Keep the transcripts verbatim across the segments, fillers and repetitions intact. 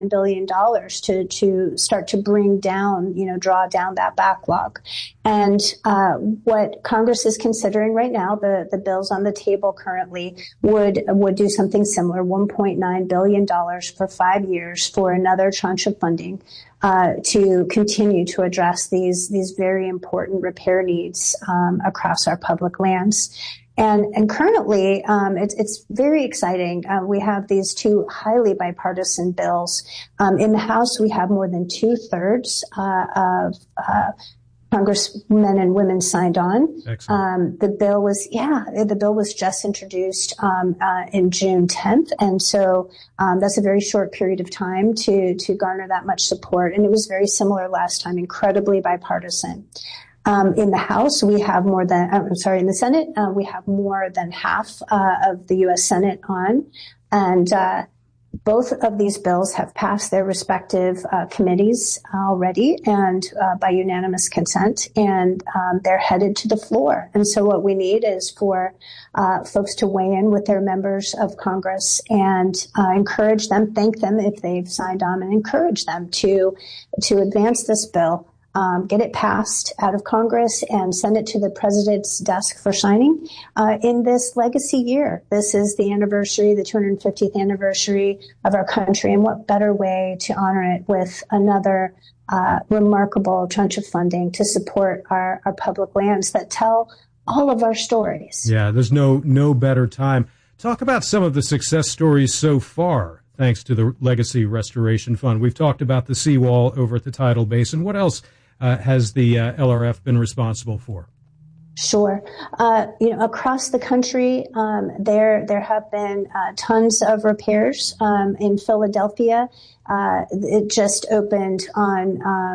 billion dollars to, to start to bring down, you know, draw down that backlog. And uh, what Congress is considering right now, the, the bills on the table currently would would do something similar, one point nine billion dollars for five years for another tranche of funding uh, to continue to address these these very important repair needs um, across our public lands. And, and currently, um, it's, it's very exciting. Uh, we have these two highly bipartisan bills. Um, in the House, we have more than two thirds uh, of uh, congressmen and women signed on. Um, the bill was, yeah, the bill was just introduced um, uh, in June tenth, and so um, that's a very short period of time to to garner that much support. And it was very similar last time, incredibly bipartisan. Um, in the House, we have more than, I'm sorry, in the Senate, uh, we have more than half uh, of the U S Senate on. And uh, both of these bills have passed their respective uh, committees already and uh, by unanimous consent, and um, they're headed to the floor. And so what we need is for uh, folks to weigh in with their members of Congress and uh, encourage them, thank them if they've signed on, and encourage them to to advance this bill. Um, get it passed out of Congress and send it to the president's desk for signing uh, in this legacy year. This is the anniversary, the two hundred fiftieth anniversary of our country, and what better way to honor it with another uh, remarkable tranche of funding to support our, our public lands that tell all of our stories. Yeah, there's no no better time. Talk about some of the success stories so far, thanks to the Legacy Restoration Fund. We've talked about the seawall over at the Tidal Basin. What else Uh, has the uh, L R F been responsible for? Sure. Uh, you know, across the country, um, there there have been uh, tons of repairs. Um, in Philadelphia, uh, it just opened on uh,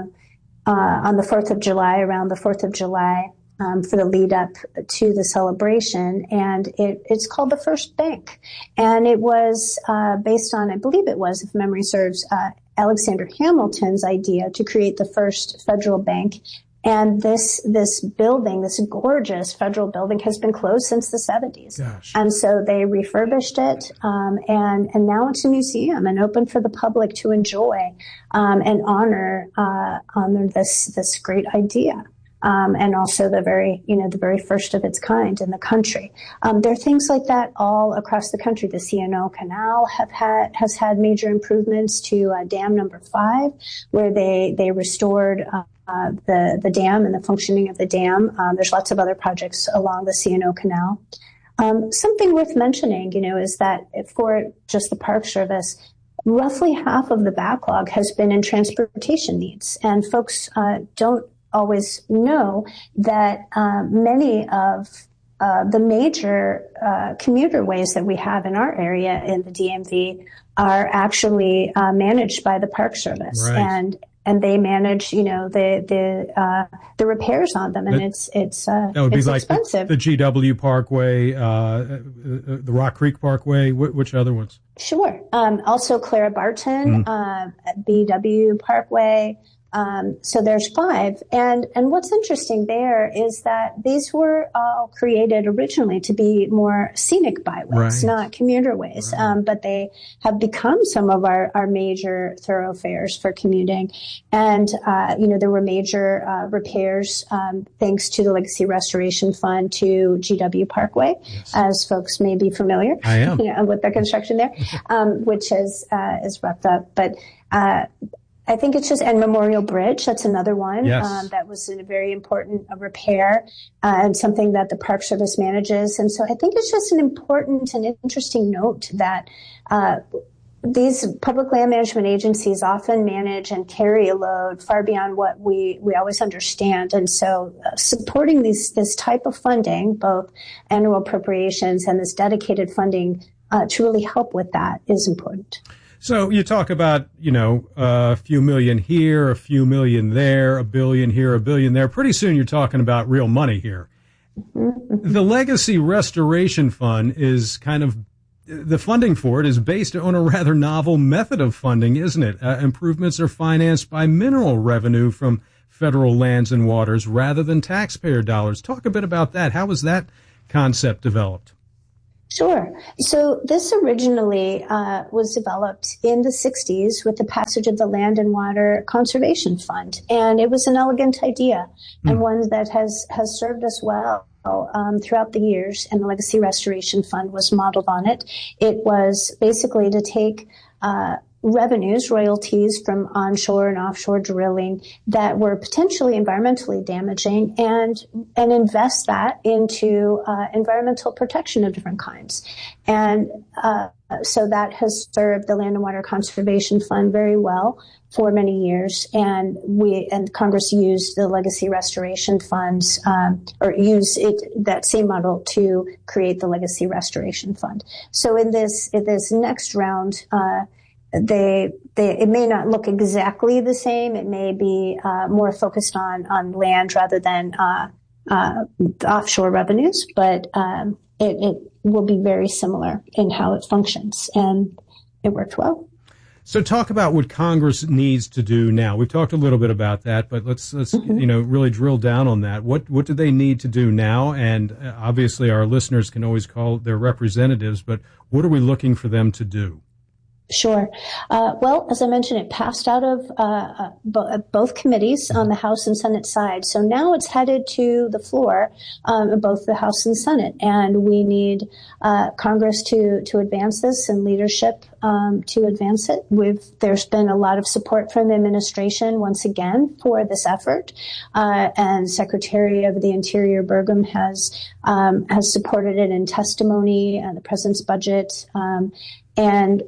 uh, on the fourth of July, around the fourth of July, um, for the lead up to the celebration, and it, it's called the First Bank, and it was uh, based on, I believe it was, if memory serves, uh, Alexander Hamilton's idea to create the first federal bank. And this this building, this gorgeous federal building, has been closed since the seventies. Gosh. And so they refurbished it, um, and and now it's a museum and open for the public to enjoy um, and honor uh, honor this this great idea. Um, and also the very, you know, the very first of its kind in the country. Um, there are things like that all across the country. The C N O Canal have had, has had major improvements to uh, dam number five, where they, they restored uh, uh, the, the dam and the functioning of the dam. Um, there's lots of other projects along the C N O Canal. Um, something worth mentioning, you know, is that for just the Park Service, roughly half of the backlog has been in transportation needs. And folks uh, don't always know that uh, many of uh, the major uh, commuter ways that we have in our area in the D M V are actually uh, managed by the Park Service, right. and and they manage, you know, the the uh, the repairs on them, and that, it's it's uh, that would it's be like expensive. The, the G W Parkway, uh, the Rock Creek Parkway. Which other ones? Sure. Um, also, Clara Barton, mm. uh, B W Parkway. Um, so there's five. And, and what's interesting there is that these were all created originally to be more scenic byways, right. not commuter ways. Right. Um, but they have become some of our, our major thoroughfares for commuting. And, uh, you know, there were major, uh, repairs, um, thanks to the Legacy Restoration Fund to G W Parkway, yes. as folks may be familiar I am. you know, with the construction there, um, which is, uh, is wrapped up. But, uh, I think it's just, and Memorial Bridge, that's another one. Yes. Um, that was a very important uh, repair uh, and something that the Park Service manages. And so I think it's just an important and interesting note that uh, these public land management agencies often manage and carry a load far beyond what we, we always understand. And so uh, supporting these, this type of funding, both annual appropriations and this dedicated funding uh, to really help with that is important. So you talk about, you know, uh, a few million here, a few million there, a billion here, a billion there. Pretty soon you're talking about real money here. Mm-hmm. The Legacy Restoration Fund is kind of, the funding for it is based on a rather novel method of funding, isn't it? Uh, improvements are financed by mineral revenue from federal lands and waters rather than taxpayer dollars. Talk a bit about that. How was that concept developed? Sure. So this originally uh, was developed in the sixties with the passage of the Land and Water Conservation Fund. And it was an elegant idea mm. and one that has, has served us well um, throughout the years. And the Legacy Restoration Fund was modeled on it. It was basically to take uh, revenues, royalties from onshore and offshore drilling that were potentially environmentally damaging and and invest that into uh, environmental protection of different kinds. And uh, so that has served the Land and Water Conservation Fund very well for many years. And we and Congress used the Legacy Restoration Funds um, or used it that same model to create the Legacy Restoration Fund. So in this in this next round, uh, They, they, it may not look exactly the same. It may be uh, more focused on, on land rather than uh, uh, offshore revenues, but um, it, it will be very similar in how it functions, and it worked well. So, talk about what Congress needs to do now. We've talked a little bit about that, but let's let's mm-hmm. you know really drill down on that. What what do they need to do now? And uh, obviously, our listeners can always call their representatives, but what are we looking for them to do? Sure. Uh, well, as I mentioned, it passed out of uh, bo- both committees on the House and Senate side. So now it's headed to the floor um, of both the House and Senate. And we need uh, Congress to, to advance this and leadership um, to advance it. We've, there's been a lot of support from the administration, once again, for this effort. Uh, and Secretary of the Interior Burgum has, um, has supported it in testimony and the president's budget. Um, and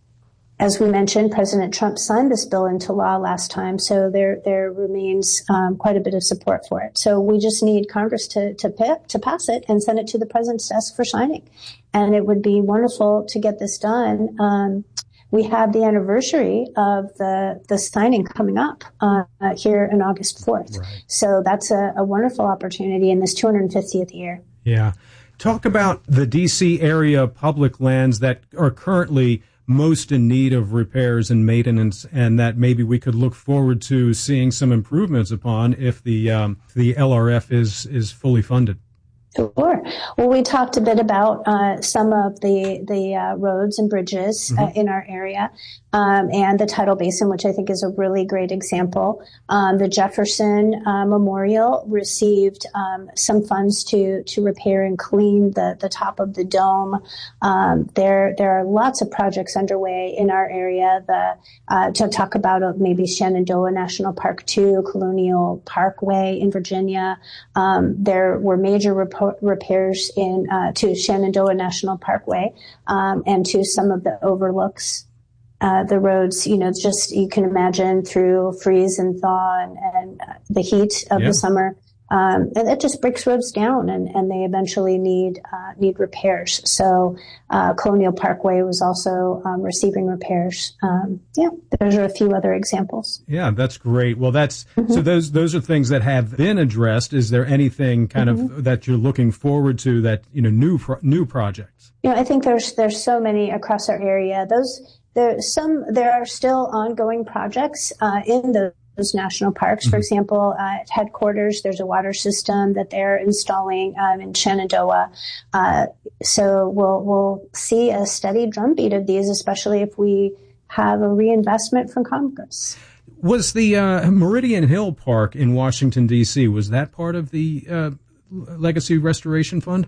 As we mentioned, President Trump signed this bill into law last time, so there there remains um, quite a bit of support for it. So we just need Congress to to pick, to pass it and send it to the president's desk for signing. And it would be wonderful to get this done. Um, we have the anniversary of the the signing coming up uh, here on August fourth. Right. So that's a, a wonderful opportunity in this two hundred fiftieth year. Yeah. Talk about the D C area public lands that are currently most in need of repairs and maintenance, and that maybe we could look forward to seeing some improvements upon if the um, the L R F is is fully funded. Sure. Well, we talked a bit about uh, some of the the uh, roads and bridges mm-hmm. uh, in our area, um, and the Tidal Basin, which I think is a really great example. Um, the Jefferson uh, Memorial received um, some funds to to repair and clean the the top of the dome. Um, there there are lots of projects underway in our area. The uh, to talk about uh, maybe Shenandoah National Park two, Colonial Parkway in Virginia. Um, there were major rep- repairs in uh, to Shenandoah National Parkway um, and to some of the overlooks. Uh, the roads, you know, just you can imagine through freeze and thaw and, and uh, the heat of yeah. the summer. Um, and it just breaks roads down, and, and they eventually need uh, need repairs. So uh, Colonial Parkway was also um, receiving repairs. Um, yeah, those are a few other examples. Yeah, that's great. Well, that's mm-hmm. so those those are things that have been addressed. Is there anything kind mm-hmm. of that you're looking forward to that you know new pro- new projects? You know, I think there's there's so many across our area. Those there some there are still ongoing projects uh, in the. Those national parks. For example, uh, at headquarters, there's a water system that they're installing um, in Shenandoah. Uh, so we'll we'll see a steady drumbeat of these, especially if we have a reinvestment from Congress. Was the uh, Meridian Hill Park in Washington, D C, was that part of the uh, Legacy Restoration Fund?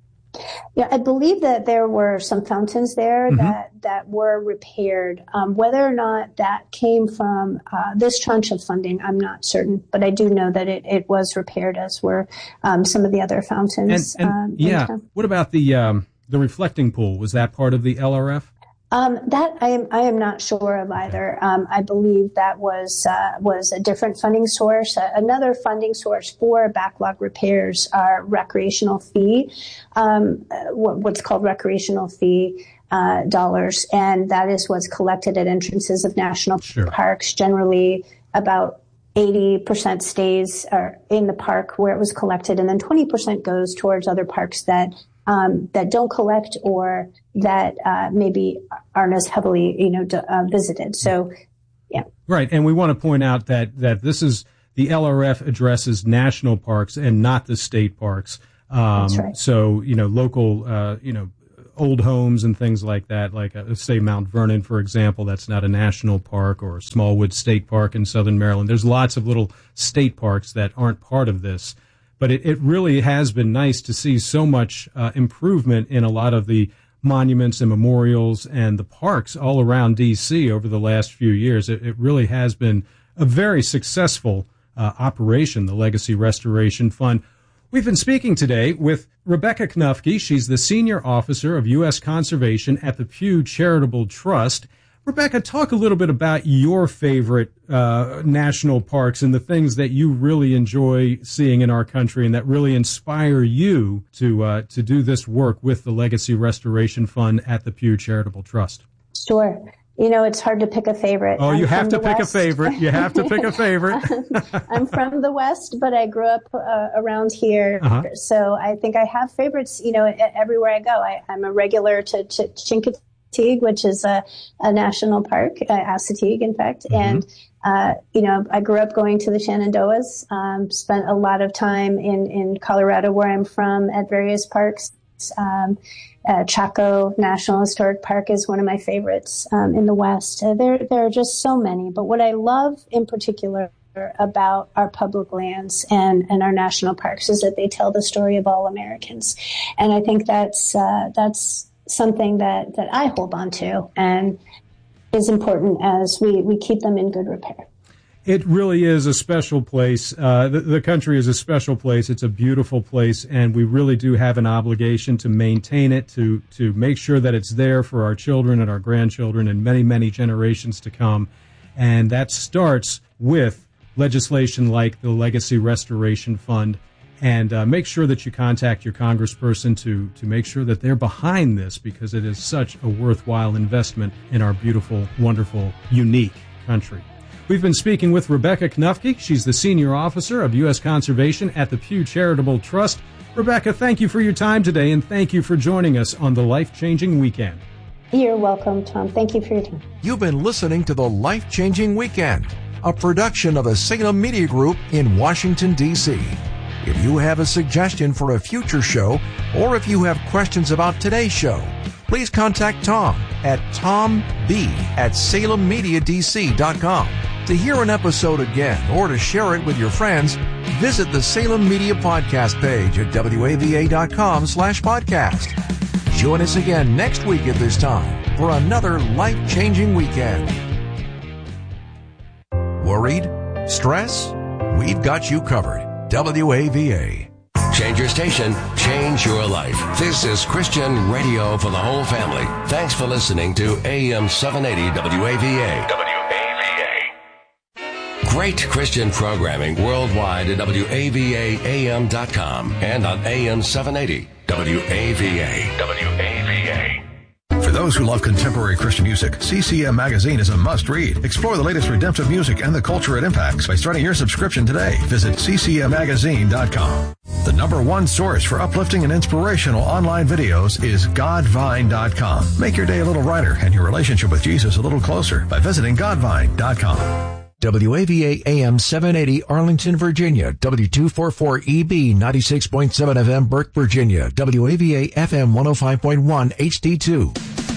Yeah, I believe that there were some fountains there mm-hmm. that, that were repaired. Um, whether or not that came from uh, this tranche of funding, I'm not certain, but I do know that it, it was repaired, as were um, some of the other fountains. And, and um, yeah, what about the um, the reflecting pool? Was that part of the L R F? Um, that I am I am not sure of either. Um, I believe that was uh, was a different funding source. Uh, another funding source for backlog repairs are recreational fee, um, what, what's called recreational fee uh, dollars, and that is what's collected at entrances of national sure. parks. Generally, about eighty percent stays uh, in the park where it was collected, and then twenty percent goes towards other parks that. Um, that don't collect or that uh, maybe aren't as heavily, you know, d- uh, visited. So, yeah. Right, and we want to point out that that this is the L R F addresses national parks and not the state parks. Um, That's right. So, you know, local, uh, you know, old homes and things like that, like uh, say Mount Vernon, for example. That's not a national park, or Smallwood State Park in southern Maryland. There's lots of little state parks that aren't part of this. But it, it really has been nice to see so much uh, improvement in a lot of the monuments and memorials and the parks all around D C over the last few years. It, it really has been a very successful uh, operation, the Legacy Restoration Fund. We've been speaking today with Rebecca Knufke. She's the Senior Officer of U S Conservation at the Pew Charitable Trust. Rebecca, talk a little bit about your favorite uh, national parks and the things that you really enjoy seeing in our country and that really inspire you to uh, to do this work with the Legacy Restoration Fund at the Pew Charitable Trust. Sure. You know, it's hard to pick a favorite. Oh, I'm you have to pick West. a favorite. You have to pick a favorite. I'm from the West, but I grew up uh, around here. Uh-huh. So I think I have favorites, you know, everywhere I go. I, I'm a regular to, to Chincoteague, which is a, a national park, uh, Assateague, in fact. Mm-hmm. And, uh, you know, I grew up going to the Shenandoahs, um, spent a lot of time in, in Colorado, where I'm from, at various parks. Um, uh, Chaco National Historic Park is one of my favorites um, in the West. Uh, there, there are just so many. But what I love in particular about our public lands and, and our national parks is that they tell the story of all Americans. And I think that's uh, that's something that, that I hold on to and is important as we, we keep them in good repair. It really is a special place. Uh, the, the country is a special place. It's a beautiful place, and we really do have an obligation to maintain it, to to make sure that it's there for our children and our grandchildren and many, many generations to come. And that starts with legislation like the Legacy Restoration Fund. And uh, make sure that you contact your congressperson to, to make sure that they're behind this, because it is such a worthwhile investment in our beautiful, wonderful, unique country. We've been speaking with Rebecca Knufke. She's the Senior Officer of U S Conservation at the Pew Charitable Trust. Rebecca, thank you for your time today, and thank you for joining us on the Life-Changing Weekend. You're welcome, Tom. Thank you for your time. You've been listening to the Life-Changing Weekend, a production of the Salem Media Group in Washington, D C If you have a suggestion for a future show, or if you have questions about today's show, please contact Tom at tomb at salem media d c dot com. To hear an episode again or to share it with your friends, visit the Salem Media Podcast page at w a v a dot com slash podcast. Join us again next week at this time for another life-changing weekend. Worried? Stress? We've got you covered. W A V A. Change your station, change your life. This is Christian radio for the whole family. Thanks for listening to A M seven eighty W A V A. W A V A. Great Christian programming worldwide at w a v a a m dot com and on A M seven eighty W A V A. W A V A. For those who love contemporary Christian music, C C M Magazine is a must-read. Explore the latest redemptive music and the culture it impacts by starting your subscription today. Visit c c m magazine dot com. The number one source for uplifting and inspirational online videos is god vine dot com. Make your day a little brighter and your relationship with Jesus a little closer by visiting god vine dot com. W A V A A M seven eighty Arlington, Virginia. W two forty-four E B ninety-six point seven F M Burke, Virginia. W A V A F M one oh five point one H D two.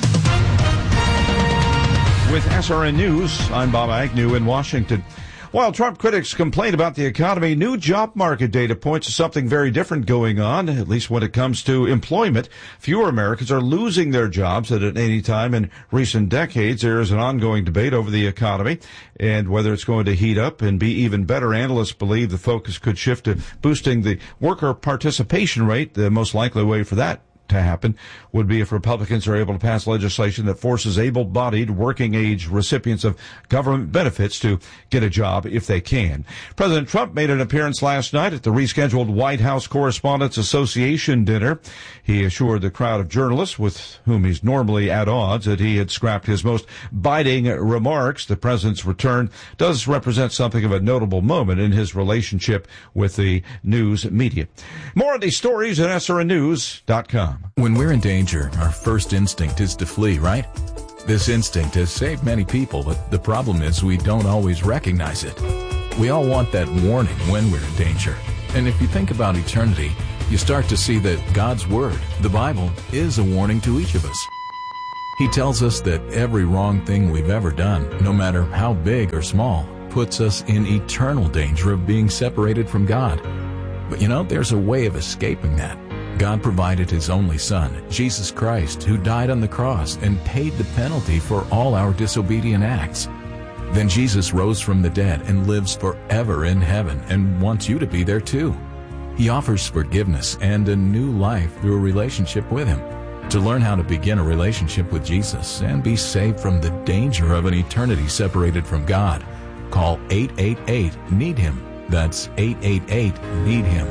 With S R N News, I'm Bob Agnew in Washington. While Trump critics complain about the economy, new job market data points to something very different going on, at least when it comes to employment. Fewer Americans are losing their jobs than at any time in recent decades. There is an ongoing debate over the economy and whether it's going to heat up and be even better. Analysts believe the focus could shift to boosting the worker participation rate. The most likely way for that to happen would be if Republicans are able to pass legislation that forces able-bodied working-age recipients of government benefits to get a job if they can. President Trump made an appearance last night at the rescheduled White House Correspondents Association dinner. He assured the crowd of journalists with whom he's normally at odds that he had scrapped his most biting remarks. The president's return does represent something of a notable moment in his relationship with the news media. More of these stories at S R N news dot com. When we're in danger, our first instinct is to flee, right? This instinct has saved many people, but the problem is we don't always recognize it. We all want that warning when we're in danger. And if you think about eternity, you start to see that God's Word, the Bible, is a warning to each of us. He tells us that every wrong thing we've ever done, no matter how big or small, puts us in eternal danger of being separated from God. But you know, there's a way of escaping that. God provided His only Son, Jesus Christ, who died on the cross and paid the penalty for all our disobedient acts. Then Jesus rose from the dead and lives forever in heaven and wants you to be there too. He offers forgiveness and a new life through a relationship with Him. To learn how to begin a relationship with Jesus and be saved from the danger of an eternity separated from God, call eight eight eight, need him. That's eight eight eight, need him.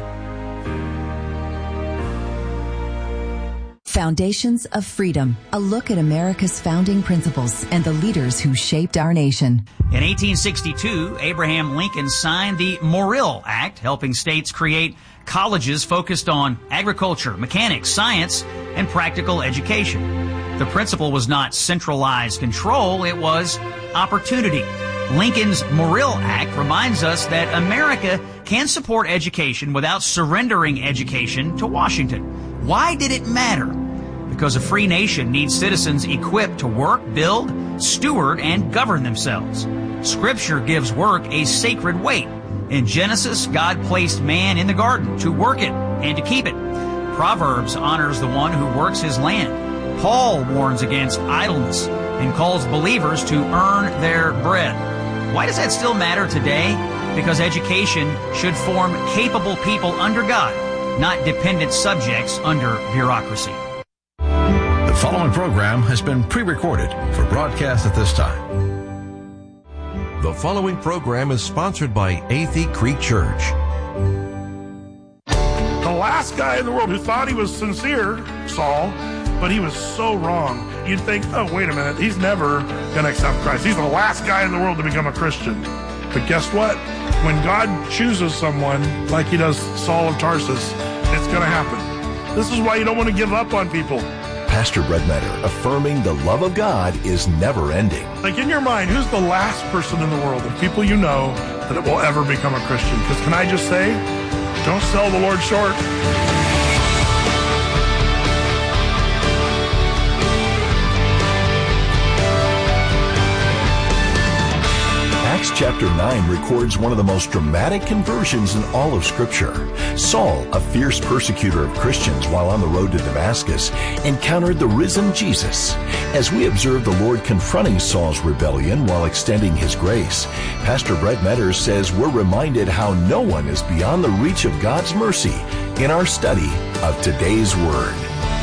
Foundations of Freedom, a look at America's founding principles and the leaders who shaped our nation. In eighteen sixty-two, Abraham Lincoln signed the Morrill Act, helping states create colleges focused on agriculture, mechanics, science, and practical education. The principle was not centralized control, it was opportunity. Lincoln's Morrill Act reminds us that America can support education without surrendering education to Washington. Why did it matter? Because a free nation needs citizens equipped to work, build, steward, and govern themselves. Scripture gives work a sacred weight. In Genesis, God placed man in the garden to work it and to keep it. Proverbs honors the one who works his land. Paul warns against idleness and calls believers to earn their bread. Why does that still matter today? Because education should form capable people under God, not dependent subjects under bureaucracy. The following program has been pre-recorded for broadcast at this time. The following program is sponsored by Athey Creek Church. The last guy in the world who thought he was sincere, Saul, but he was so wrong. You'd think, oh, wait a minute, he's never going to accept Christ. He's the last guy in the world to become a Christian. But guess what? When God chooses someone like he does Saul of Tarsus, it's going to happen. This is why you don't want to give up on people. Pastor Brett Metter affirming the love of God is never ending. Like in your mind, who's the last person in the world of people you know that it will ever become a Christian? Because can I just say, don't sell the Lord short. Acts chapter nine records one of the most dramatic conversions in all of Scripture. Saul, a fierce persecutor of Christians while on the road to Damascus, encountered the risen Jesus. As we observe the Lord confronting Saul's rebellion while extending His grace, Pastor Brett Metter says we're reminded how no one is beyond the reach of God's mercy in our study of today's Word.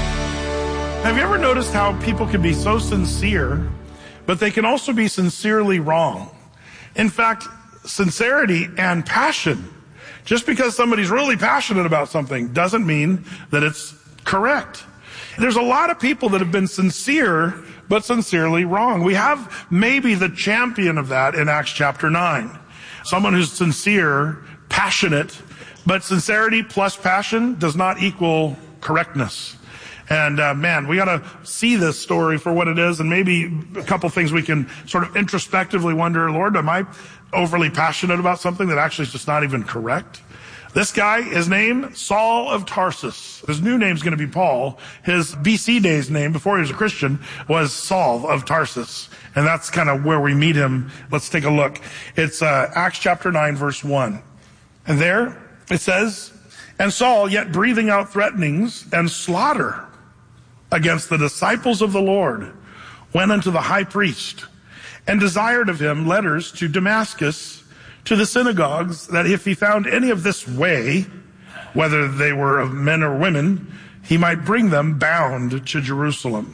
Have you ever noticed how people can be so sincere, but they can also be sincerely wrong? In fact, sincerity and passion, just because somebody's really passionate about something doesn't mean that it's correct. There's a lot of people that have been sincere, but sincerely wrong. We have maybe the champion of that in Acts chapter nine. Someone who's sincere, passionate, but sincerity plus passion does not equal correctness. And uh, man, we got to see this story for what it is, and maybe a couple things we can sort of introspectively wonder, Lord, am I overly passionate about something that actually is just not even correct? This guy, his name, Saul of Tarsus. His new name's going to be Paul. His B C days name, before he was a Christian, was Saul of Tarsus. And that's kind of where we meet him. Let's take a look. It's uh, Acts chapter nine, verse one. And there it says, "And Saul, yet breathing out threatenings and slaughter against the disciples of the Lord, went unto the high priest and desired of him letters to Damascus, to the synagogues, that if he found any of this way, whether they were of men or women, he might bring them bound to Jerusalem."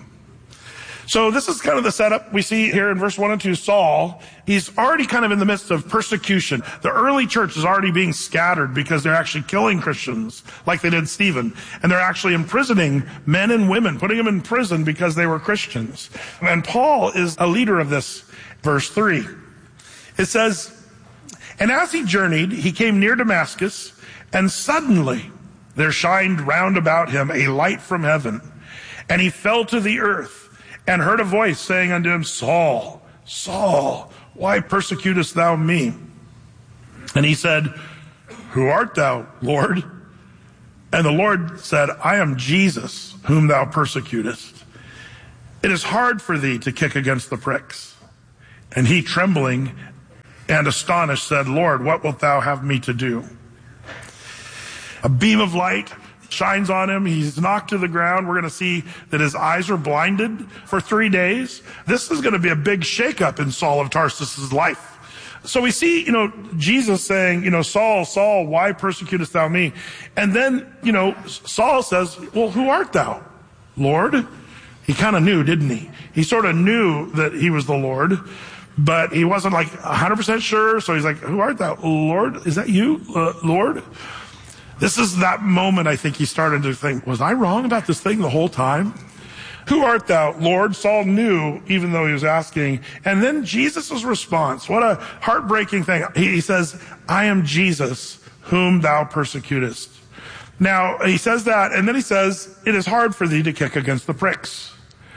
So this is kind of the setup we see here in verse one and two. Saul, he's already kind of in the midst of persecution. The early church is already being scattered because they're actually killing Christians like they did Stephen. And they're actually imprisoning men and women, putting them in prison because they were Christians. And Paul is a leader of this. Verse three. It says, "And as he journeyed, he came near Damascus, and suddenly there shined round about him a light from heaven. And he fell to the earth, and heard a voice saying unto him, Saul, Saul, why persecutest thou me? And he said, Who art thou, Lord? And the Lord said, I am Jesus, whom thou persecutest. It is hard for thee to kick against the pricks. And he, trembling and astonished, said, Lord, what wilt thou have me to do? A beam of light shines on him. He's knocked to the ground. We're going to see that his eyes are blinded for three days. This is going to be a big shakeup in Saul of Tarsus' life. So we see, you know, Jesus saying, you know, Saul, Saul, why persecutest thou me? And then, you know, Saul says, well, who art thou, Lord? He kind of knew, didn't he? He sort of knew that he was the Lord, but he wasn't like one hundred percent sure. So he's like, who art thou, Lord? Is that you, uh, Lord? This is that moment I think he started to think, was I wrong about this thing the whole time? Who art thou, Lord? Saul knew, even though he was asking. And then Jesus' response, what a heartbreaking thing. He, he says, I am Jesus, whom thou persecutest. Now, he says that, and then he says, it is hard for thee to kick against the pricks.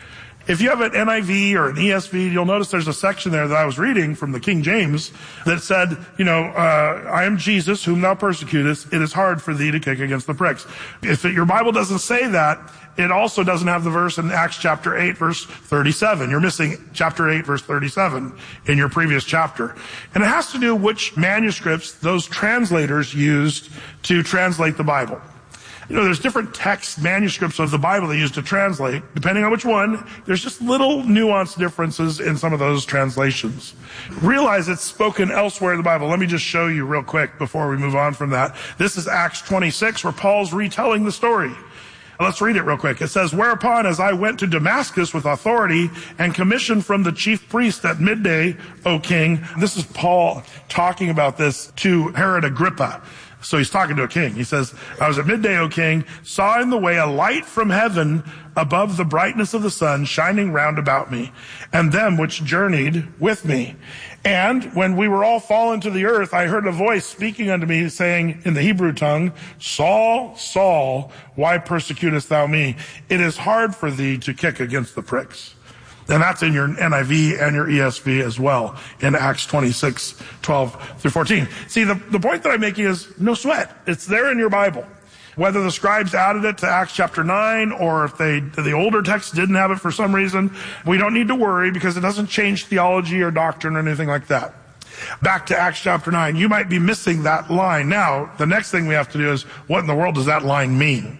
If you have an N I V or an E S V, you'll notice there's a section there that I was reading from the King James that said, you know, uh, I am Jesus, whom thou persecutest. It is hard for thee to kick against the pricks. If it, your Bible doesn't say that, it also doesn't have the verse in Acts chapter eight, verse thirty-seven. You're missing chapter eight, verse thirty-seven in your previous chapter. And it has to do which manuscripts those translators used to translate the Bible. You know, there's different text manuscripts of the Bible they use to translate. Depending on which one, there's just little nuanced differences in some of those translations. Realize it's spoken elsewhere in the Bible. Let me just show you real quick before we move on from that. This is Acts twenty-six, where Paul's retelling the story. Let's read it real quick. It says, whereupon as I went to Damascus with authority and commission from the chief priest at midday, O king. This is Paul talking about this to Herod Agrippa. So he's talking to a king. He says, I was at midday, O king, saw in the way a light from heaven above the brightness of the sun shining round about me, and them which journeyed with me. And when we were all fallen to the earth, I heard a voice speaking unto me, saying in the Hebrew tongue, Saul, Saul, why persecutest thou me? It is hard for thee to kick against the pricks. And that's in your N I V and your E S V as well, in Acts twenty-six, twelve through fourteen. See, the, the point that I'm making is no sweat. It's there in your Bible. Whether the scribes added it to Acts chapter nine, or if they, the older text didn't have it for some reason, we don't need to worry because it doesn't change theology or doctrine or anything like that. Back to Acts chapter nine, you might be missing that line. Now, the next thing we have to do is, what in the world does that line mean?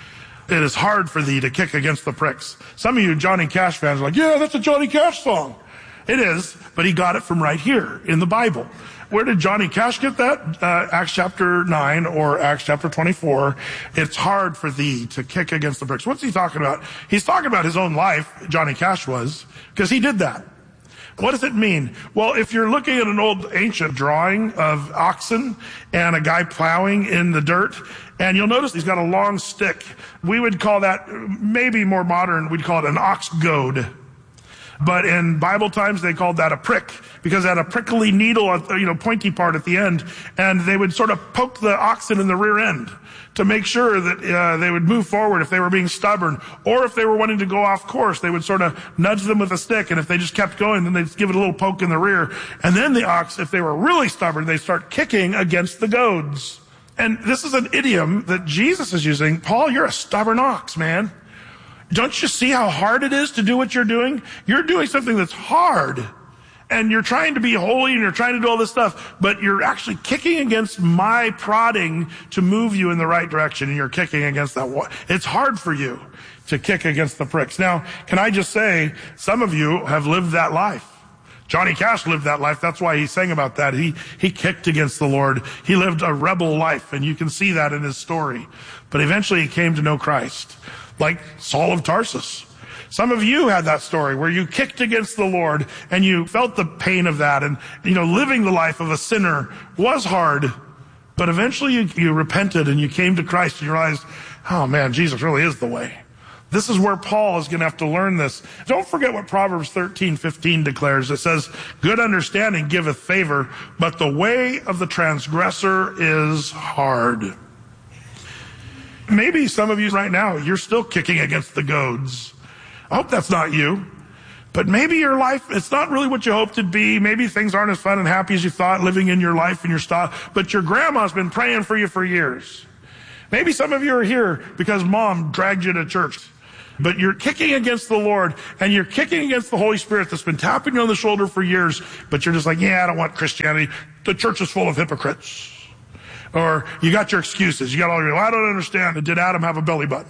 It is hard for thee to kick against the pricks. Some of you Johnny Cash fans are like, yeah, that's a Johnny Cash song. It is, but he got it from right here in the Bible. Where did Johnny Cash get that? Uh, Acts chapter nine or Acts chapter twenty-four. It's hard for thee to kick against the pricks. What's he talking about? He's talking about his own life, Johnny Cash was, because he did that. What does it mean? Well, if you're looking at an old ancient drawing of oxen and a guy plowing in the dirt, and you'll notice he's got a long stick. We would call that, maybe more modern, we'd call it an ox goad. But in Bible times, they called that a prick, because it had a prickly needle, you know, pointy part at the end, and they would sort of poke the oxen in the rear end to make sure that uh, they would move forward if they were being stubborn, or if they were wanting to go off course, they would sort of nudge them with a stick, and if they just kept going, then they'd just give it a little poke in the rear. And then the ox, if they were really stubborn, they'd start kicking against the goads. And this is an idiom that Jesus is using. Paul, you're a stubborn ox, man. Don't you see how hard it is to do what you're doing? You're doing something that's hard. And you're trying to be holy and you're trying to do all this stuff, but you're actually kicking against my prodding to move you in the right direction, and you're kicking against that. It's hard for you to kick against the pricks. Now, can I just say, some of you have lived that life. Johnny Cash lived that life. That's why he sang about that. He, he kicked against the Lord. He lived a rebel life, and you can see that in his story. But eventually he came to know Christ, like Saul of Tarsus. Some of you had that story where you kicked against the Lord and you felt the pain of that. And, you know, living the life of a sinner was hard, but eventually you, you repented and you came to Christ and you realized, oh man, Jesus really is the way. This is where Paul is going to have to learn this. Don't forget what Proverbs thirteen fifteen declares. It says, good understanding giveth favor, but the way of the transgressor is hard. Maybe some of you right now, you're still kicking against the goads. I hope that's not you. But maybe your life, it's not really what you hoped it'd be. Maybe things aren't as fun and happy as you thought living in your life and your style. But your grandma's been praying for you for years. Maybe some of you are here because mom dragged you to church. But you're kicking against the Lord, and you're kicking against the Holy Spirit that's been tapping you on the shoulder for years, but you're just like, yeah, I don't want Christianity. The church is full of hypocrites. Or you got your excuses. You got all your, well, I don't understand. Did Adam have a belly button?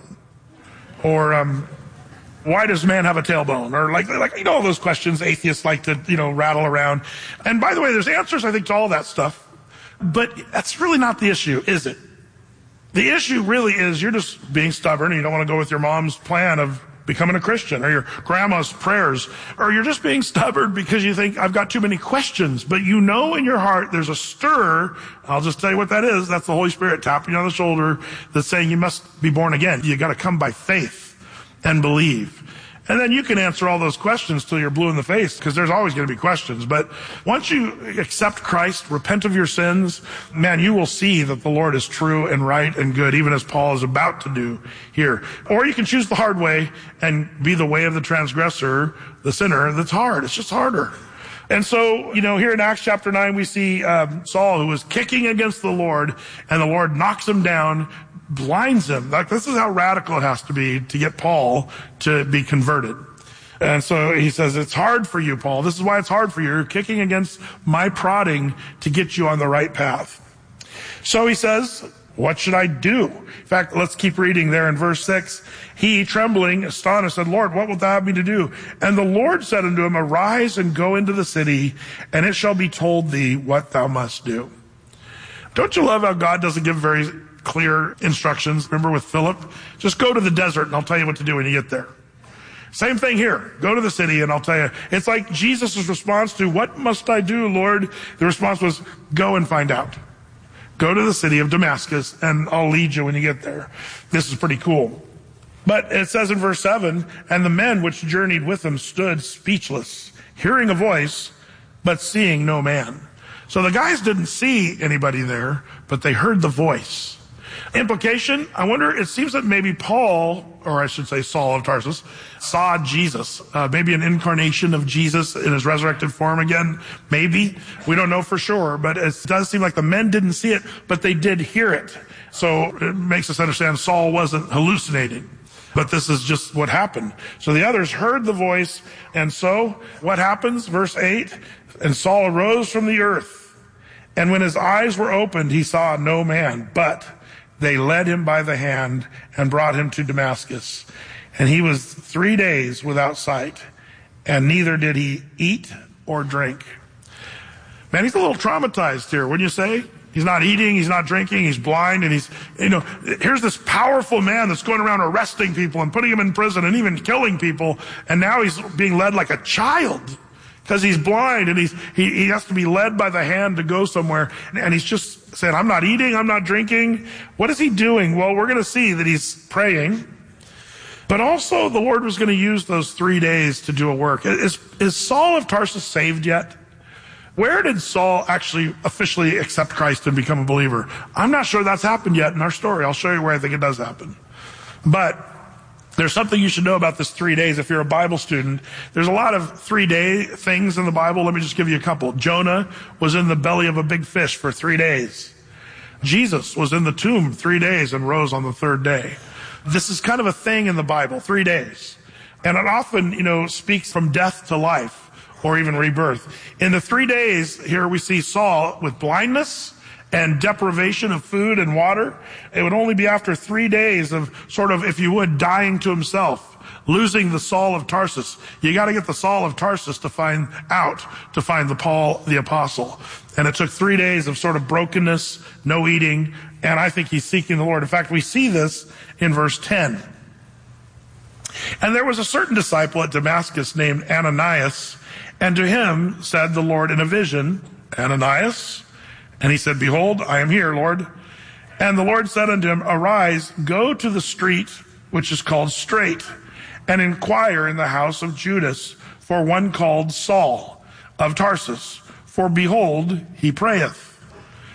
Or um, why does man have a tailbone? Or like, like you know, all those questions atheists like to, you know, rattle around. And by the way, there's answers, I think, to all that stuff. But that's really not the issue, is it? The issue really is you're just being stubborn and you don't want to go with your mom's plan of becoming a Christian or your grandma's prayers, or you're just being stubborn because you think I've got too many questions, but you know in your heart there's a stir. I'll just tell you what that is. That's the Holy Spirit tapping you on the shoulder that's saying you must be born again. You got to come by faith and believe. And then you can answer all those questions till you're blue in the face, because there's always going to be questions. But once you accept Christ, repent of your sins, man, you will see that the Lord is true and right and good, even as Paul is about to do here. Or you can choose the hard way and be the way of the transgressor, the sinner. That's hard. It's just harder. And so, you know, here in Acts chapter nine, we see um, Saul, who was kicking against the Lord, and the Lord knocks him down, blinds him. Like, this is how radical it has to be to get Paul to be converted. And so he says, it's hard for you, Paul. This is why it's hard for you. You're kicking against my prodding to get you on the right path. So he says, what should I do? In fact, let's keep reading there in verse six. He, trembling, astonished, said, Lord, what wilt thou have me to do? And the Lord said unto him, arise and go into the city, and it shall be told thee what thou must do. Don't you love how God doesn't give very clear instructions? Remember with Philip? Just go to the desert and I'll tell you what to do when you get there. Same thing here. Go to the city and I'll tell you. It's like Jesus' response to, what must I do, Lord? The response was, go and find out. Go to the city of Damascus and I'll lead you when you get there. This is pretty cool. But it says in verse seven, and the men which journeyed with him stood speechless, hearing a voice, but seeing no man. So the guys didn't see anybody there, but they heard the voice. Implication, I wonder, it seems that maybe Paul, or I should say Saul of Tarsus, saw Jesus. Uh, maybe an incarnation of Jesus in his resurrected form again. Maybe. We don't know for sure, but it does seem like the men didn't see it, but they did hear it. So it makes us understand Saul wasn't hallucinating. But this is just what happened. So the others heard the voice, and so what happens? Verse eight, and Saul arose from the earth, and when his eyes were opened, he saw no man, but they led him by the hand and brought him to Damascus. And he was three days without sight, and neither did he eat or drink. Man, he's a little traumatized here, wouldn't you say? He's not eating, he's not drinking, he's blind, and he's, you know, here's this powerful man that's going around arresting people and putting them in prison and even killing people, and now he's being led like a child because he's blind, and he's, he, he has to be led by the hand to go somewhere, and he's just saying, I'm not eating, I'm not drinking. What is he doing? Well, we're going to see that he's praying, but also the Lord was going to use those three days to do a work. Is, is Saul of Tarsus saved yet? Where did Saul actually officially accept Christ and become a believer? I'm not sure that's happened yet in our story. I'll show you where I think it does happen. But there's something you should know about this three days if you're a Bible student. There's a lot of three-day things in the Bible. Let me just give you a couple. Jonah was in the belly of a big fish for three days. Jesus was in the tomb three days and rose on the third day. This is kind of a thing in the Bible, three days. And it often, you know, speaks from death to life, or even rebirth. In the three days, here we see Saul with blindness and deprivation of food and water. It would only be after three days of sort of, if you would, dying to himself, losing the Saul of Tarsus. You got to get the Saul of Tarsus to find out, to find the Paul the Apostle. And it took three days of sort of brokenness, no eating, and I think he's seeking the Lord. In fact, we see this in verse ten. And there was a certain disciple at Damascus named Ananias, and to him said the Lord in a vision, Ananias. And he said, behold, I am here, Lord. And the Lord said unto him, arise, go to the street which is called Straight, and inquire in the house of Judas for one called Saul of Tarsus. For behold, he prayeth.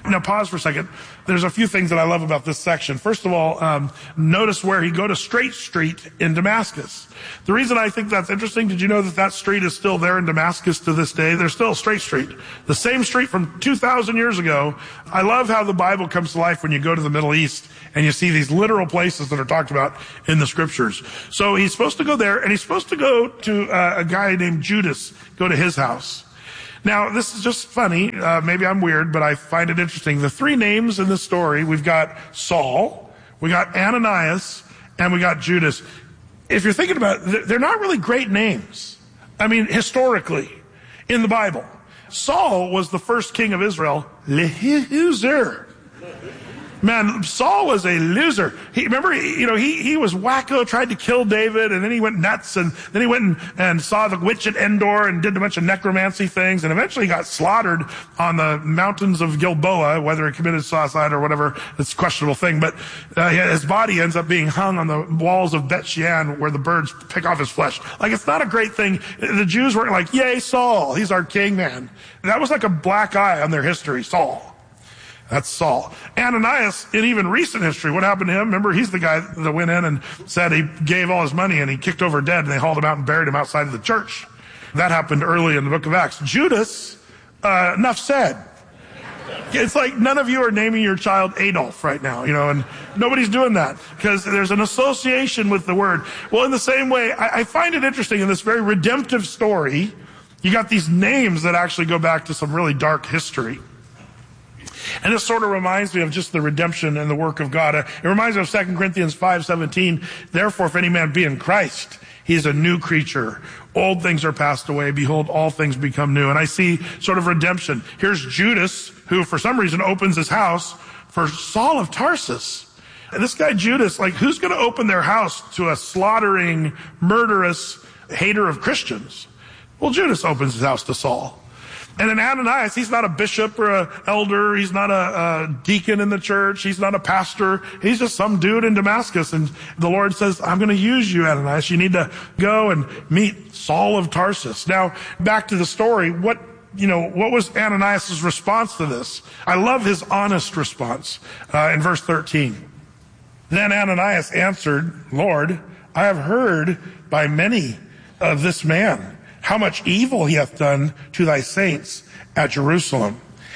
Now, pause for a second. There's a few things that I love about this section. First of all, um, notice where he go to Straight Street in Damascus. The reason I think that's interesting, did you know that that street is still there in Damascus to this day? There's still Straight Street, the same street from two thousand years ago. I love how the Bible comes to life when you go to the Middle East and you see these literal places that are talked about in the scriptures. So he's supposed to go there, and he's supposed to go to uh, a guy named Judas, go to his house. Now, this is just funny. Uh, maybe I'm weird, but I find it interesting. The three names in this story, we've got Saul, we got Ananias, and we got Judas. If you're thinking about it, they're not really great names. I mean, historically, in the Bible. Saul was the first king of Israel. Loser. Man, Saul was a loser. He, remember, you know, he, he was wacko, tried to kill David, and then he went nuts, and then he went and, and saw the witch at Endor and did a bunch of necromancy things, and eventually got slaughtered on the mountains of Gilboa, whether he committed suicide or whatever. It's a questionable thing, but uh, his body ends up being hung on the walls of Bet Shean where the birds pick off his flesh. Like, it's not a great thing. The Jews weren't like, yay, Saul, he's our king, man. That was like a black eye on their history, Saul. That's Saul. Ananias, in even recent history, what happened to him? Remember, he's the guy that went in and said he gave all his money and he kicked over dead, and they hauled him out and buried him outside of the church. That happened early in the book of Acts. Judas, uh, enough said. It's like none of you are naming your child Adolf right now, you know, and nobody's doing that because there's an association with the word. Well, in the same way, I, I find it interesting in this very redemptive story, you got these names that actually go back to some really dark history. And this sort of reminds me of just the redemption and the work of God. It reminds me of Second Corinthians five seventeen. Therefore, if any man be in Christ, he is a new creature. Old things are passed away. Behold, all things become new. And I see sort of redemption. Here's Judas, who for some reason opens his house for Saul of Tarsus. And this guy Judas, like, who's going to open their house to a slaughtering, murderous hater of Christians? Well, Judas opens his house to Saul. And in Ananias, he's not a bishop or an elder. He's not a, a deacon in the church. He's not a pastor. He's just some dude in Damascus. And the Lord says, I'm going to use you, Ananias. You need to go and meet Saul of Tarsus. Now, back to the story. What, you know, what was Ananias' response to this? I love his honest response uh, in verse thirteen. Then Ananias answered, Lord, I have heard by many of this man how much evil he hath done to thy saints at Jerusalem.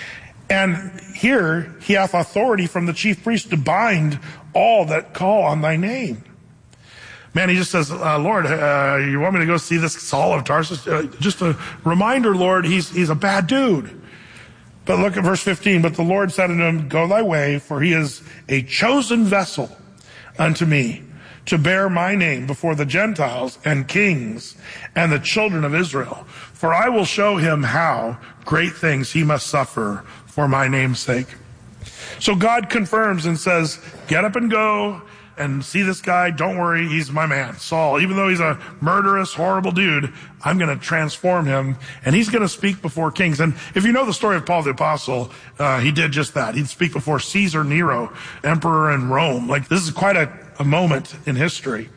And here he hath authority from the chief priest to bind all that call on thy name. Man, he just says, uh, Lord, uh, you want me to go see this Saul of Tarsus? Uh, just a reminder, Lord, he's, he's a bad dude. But look at verse fifteen. But the Lord said unto him, go thy way, for he is a chosen vessel unto me, to bear my name before the Gentiles and kings and the children of Israel. For I will show him how great things he must suffer for my name's sake. So God confirms and says, get up and go and see this guy. Don't worry, he's my man, Saul. Even though he's a murderous, horrible dude, I'm going to transform him, and he's going to speak before kings. And if you know the story of Paul the Apostle, uh, he did just that. He'd speak before Caesar Nero, emperor in Rome. Like, this is quite a a moment in history.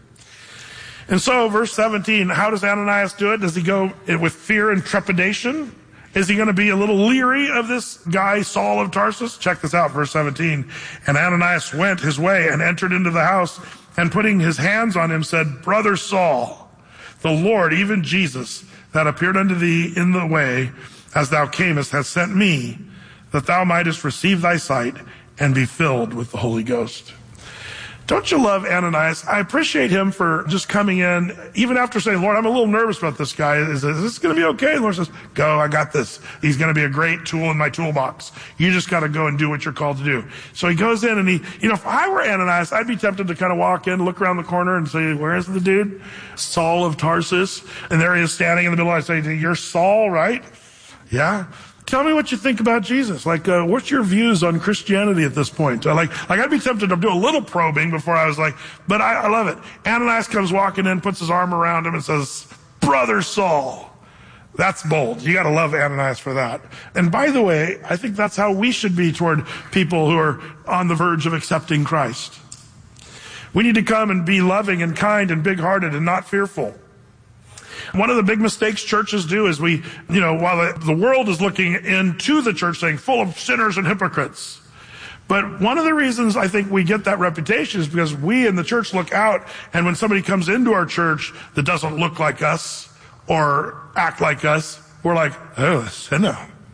And so, verse seventeen, how does Ananias do it? Does he go with fear and trepidation? Is he going to be a little leery of this guy, Saul of Tarsus? Check this out, verse seventeen. And Ananias went his way and entered into the house, and putting his hands on him said, Brother Saul, the Lord, even Jesus, that appeared unto thee in the way as thou camest, hath sent me, that thou mightest receive thy sight and be filled with the Holy Ghost. Don't you love Ananias? I appreciate him for just coming in, even after saying, Lord, I'm a little nervous about this guy. Is, is this going to be okay? The Lord says, go, I got this. He's going to be a great tool in my toolbox. You just got to go and do what you're called to do. So he goes in and he, you know, if I were Ananias, I'd be tempted to kind of walk in, look around the corner and say, where is the dude? Saul of Tarsus. And there he is standing in the middle. I say, you're Saul, right? Yeah. Tell me what you think about Jesus. Like, uh, what's your views on Christianity at this point? Uh, like, like I'd be tempted to do a little probing before I was like, but I, I love it. Ananias comes walking in, puts his arm around him and says, Brother Saul. That's bold. You gotta love Ananias for that. And by the way, I think that's how we should be toward people who are on the verge of accepting Christ. We need to come and be loving and kind and big-hearted and not fearful. One of the big mistakes churches do is we, you know, while the, the world is looking into the church saying full of sinners and hypocrites. But one of the reasons I think we get that reputation is because we in the church look out, and when somebody comes into our church that doesn't look like us or act like us, we're like, oh, sinner.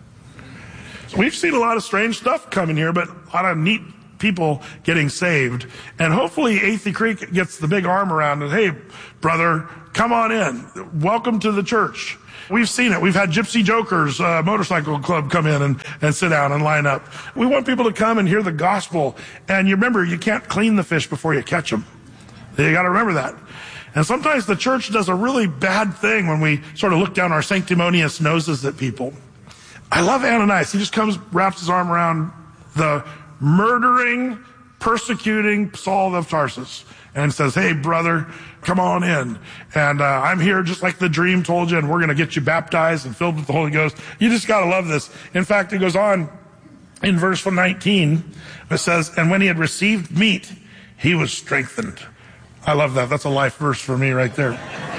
So we've seen a lot of strange stuff coming here, but a lot of neat people getting saved. And hopefully Athey Creek gets the big arm around and, hey, brother, come on in. Welcome to the church. We've seen it. We've had Gypsy Jokers uh, motorcycle club come in and, and sit down and line up. We want people to come and hear the gospel. And you remember, you can't clean the fish before you catch them. You got to remember that. And sometimes the church does a really bad thing when we sort of look down our sanctimonious noses at people. I love Ananias. He just comes, wraps his arm around the murdering, persecuting Saul of Tarsus and says, hey, brother, come on in. And uh, I'm here just like the dream told you, and we're going to get you baptized and filled with the Holy Ghost. You just got to love this. In fact, it goes on in verse nineteen. It says, and when he had received meat, he was strengthened. I love that. That's a life verse for me right there.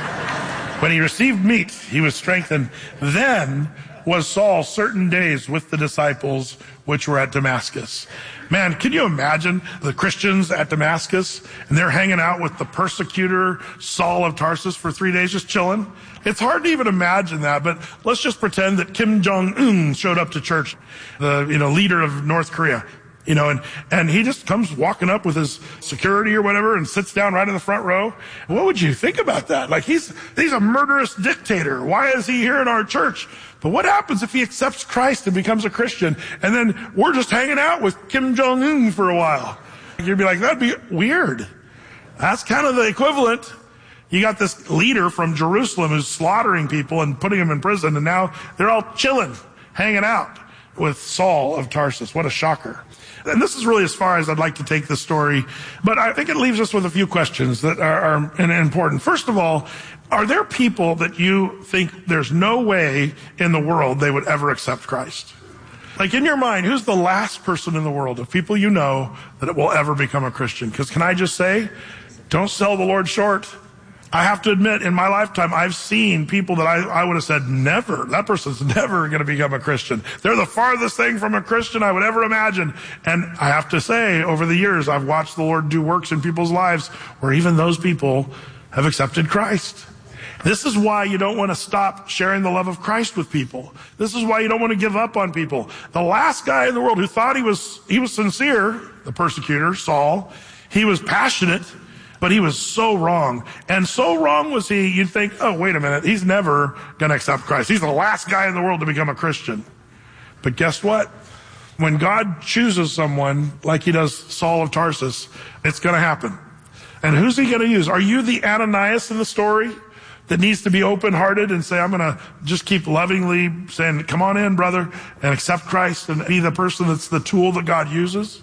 When he received meat, he was strengthened. Then was Saul certain days with the disciples which were at Damascus. Man, can you imagine the Christians at Damascus and they're hanging out with the persecutor Saul of Tarsus for three days just chilling? It's hard to even imagine that, but let's just pretend that Kim Jong-un showed up to church, the, you know, leader of North Korea. You know, and, and he just comes walking up with his security or whatever and sits down right in the front row. What would you think about that? Like, he's, he's a murderous dictator. Why is he here in our church? But what happens if he accepts Christ and becomes a Christian? And then we're just hanging out with Kim Jong-un for a while. You'd be like, that'd be weird. That's kind of the equivalent. You got this leader from Jerusalem who's slaughtering people and putting them in prison. And now they're all chilling, hanging out with Saul of Tarsus. What a shocker. And this is really as far as I'd like to take this story, but I think it leaves us with a few questions that are, are important. First of all, are there people that you think there's no way in the world they would ever accept Christ? Like, in your mind, who's the last person in the world of people you know that it will ever become a Christian? Because can I just say, don't sell the Lord short. I have to admit, in my lifetime, I've seen people that I, I would have said, never, that person's never going to become a Christian. They're the farthest thing from a Christian I would ever imagine. And I have to say, over the years, I've watched the Lord do works in people's lives where even those people have accepted Christ. This is why you don't want to stop sharing the love of Christ with people. This is why you don't want to give up on people. The last guy in the world who thought he was, he was sincere, the persecutor, Saul, he was passionate, but he was so wrong. And so wrong was he, you'd think, oh, wait a minute, he's never going to accept Christ. He's the last guy in the world to become a Christian. But guess what? When God chooses someone like he does Saul of Tarsus, it's going to happen. And who's he going to use? Are you the Ananias in the story that needs to be open-hearted and say, I'm going to just keep lovingly saying, come on in, brother, and accept Christ and be the person that's the tool that God uses?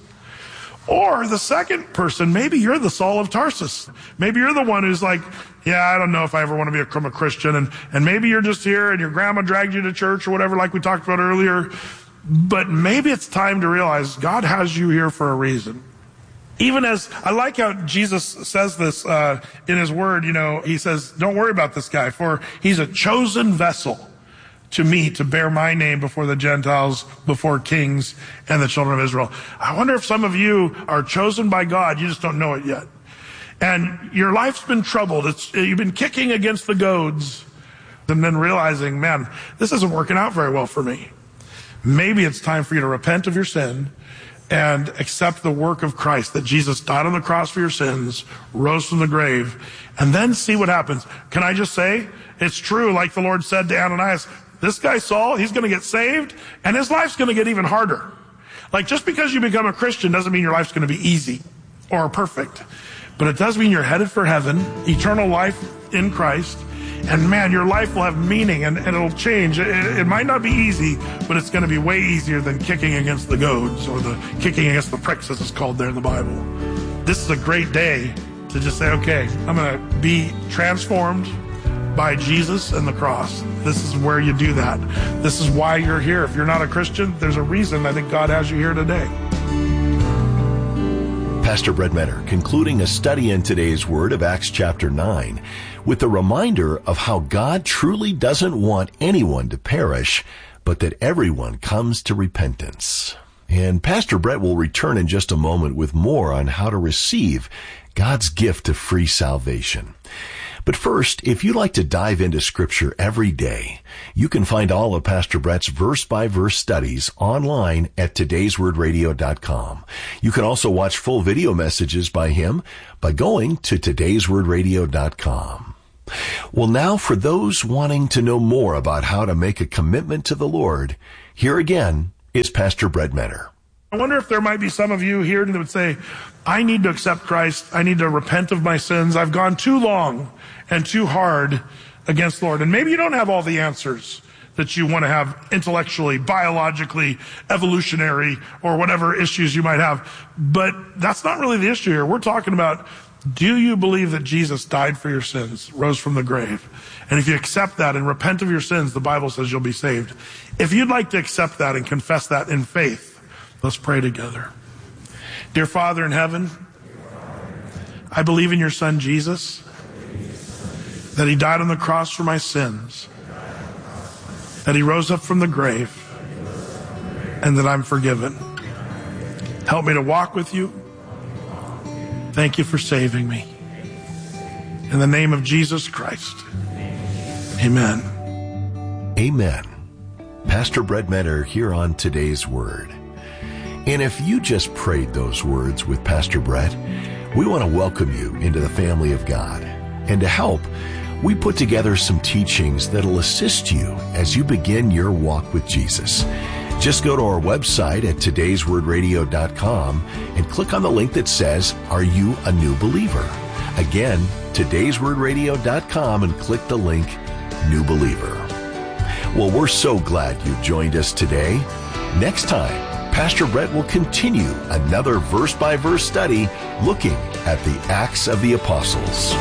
Or the second person, maybe you're the Saul of Tarsus. Maybe you're the one who's like, yeah, I don't know if I ever want to become a Christian. And, and maybe you're just here and your grandma dragged you to church or whatever, like we talked about earlier. But maybe it's time to realize God has you here for a reason. Even as, I like how Jesus says this uh, in his word, you know, he says, don't worry about this guy, for he's a chosen vessel to me to bear my name before the Gentiles, before kings and the children of Israel. I wonder if some of you are chosen by God, you just don't know it yet. And your life's been troubled. It's, you've been kicking against the goads and then realizing, man, this isn't working out very well for me. Maybe it's time for you to repent of your sin and accept the work of Christ, that Jesus died on the cross for your sins, rose from the grave, and then see what happens. Can I just say, it's true, like the Lord said to Ananias, this guy Saul, he's going to get saved, and his life's going to get even harder. Like, just because you become a Christian doesn't mean your life's going to be easy or perfect. But it does mean you're headed for heaven, eternal life in Christ. And man, your life will have meaning and, and it'll change. It, it might not be easy, but it's going to be way easier than kicking against the goads or the kicking against the pricks, as it's called there in the Bible. This is a great day to just say, okay, I'm going to be transformed by Jesus and the cross. This is where you do that. This is why you're here. If you're not a Christian, there's a reason I think God has you here today. Pastor Brett Metter concluding a study in today's Word of Acts chapter nine with a reminder of how God truly doesn't want anyone to perish, but that everyone comes to repentance. And Pastor Brett will return in just a moment with more on how to receive God's gift of free salvation. But first, if you'd like to dive into Scripture every day, you can find all of Pastor Brett's verse-by-verse studies online at todays word radio dot com. You can also watch full video messages by him by going to todays word radio dot com. Well, now for those wanting to know more about how to make a commitment to the Lord, here again is Pastor Brett Metter. I wonder if there might be some of you here that would say, I need to accept Christ. I need to repent of my sins. I've gone too long and too hard against the Lord. And maybe you don't have all the answers that you want to have intellectually, biologically, evolutionary, or whatever issues you might have. But that's not really the issue here. We're talking about, do you believe that Jesus died for your sins, rose from the grave? And if you accept that and repent of your sins, the Bible says you'll be saved. If you'd like to accept that and confess that in faith, let's pray together. Dear Father in heaven, I believe in your Son Jesus, that he died on the cross for my sins, that he rose up from the grave, and that I'm forgiven. Help me to walk with you. Thank you for saving me. In the name of Jesus Christ, amen. Amen. Pastor Brett Metter here on Today's Word. And if you just prayed those words with Pastor Brett, we want to welcome you into the family of God. And to help, we put together some teachings that'll assist you as you begin your walk with Jesus. Just go to our website at todays word radio dot com and click on the link that says, Are You a New Believer? Again, todays word radio dot com and click the link, New Believer. Well, we're so glad you joined us today. Next time, Pastor Brett will continue another verse-by-verse study looking at the Acts of the Apostles.